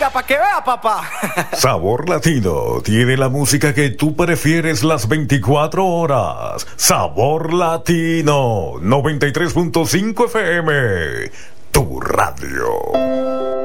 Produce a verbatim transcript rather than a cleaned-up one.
Venga, pa' que vea, papá. Sabor Latino tiene la música que tú prefieres las veinticuatro horas. Sabor Latino, noventa y tres punto cinco F M, tu radio.